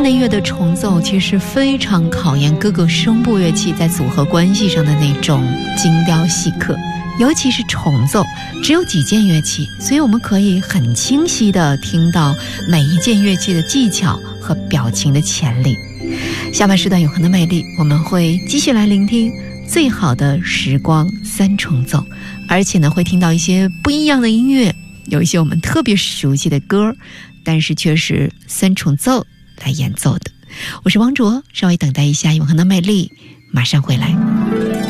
类乐的重奏其实非常考验各个声部乐器在组合关系上的那种精雕细刻，尤其是重奏，只有几件乐器，所以我们可以很清晰地听到每一件乐器的技巧和表情的潜力。下半时段永恒的魅力，我们会继续来聆听最好的时光三重奏，而且呢会听到一些不一样的音乐，有一些我们特别熟悉的歌，但是却是三重奏来演奏的。我是汪卓，稍微等待一下永恒的魅力，马上回来。